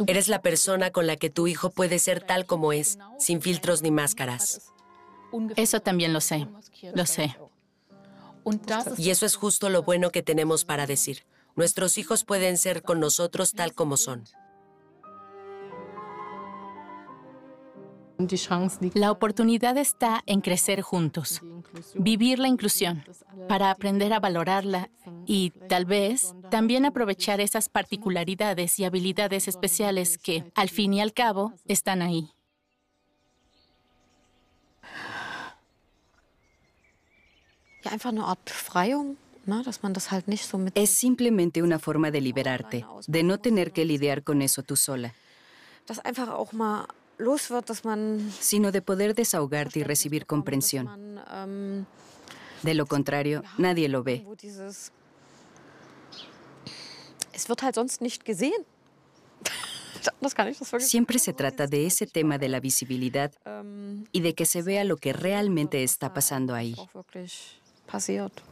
Eres la persona con la que tu hijo puede ser tal como es, sin filtros ni máscaras. Eso también lo sé. Lo sé. Y eso es justo lo bueno que tenemos para decir. Nuestros hijos pueden ser con nosotros tal como son. La oportunidad está en crecer juntos, vivir la inclusión, para aprender a valorarla y, tal vez, también aprovechar esas particularidades y habilidades especiales que, al fin y al cabo, están ahí. Es simplemente una forma de liberarte, de no tener que lidiar con eso tú sola, sino de poder desahogarte y recibir comprensión. De lo contrario, nadie lo ve. Siempre se trata de ese tema de la visibilidad y de que se vea lo que realmente está pasando ahí.